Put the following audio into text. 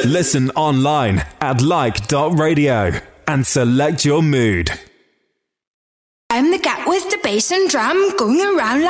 Listen online at like.radio and select your mood. I'm the cat with the bass and drum going around like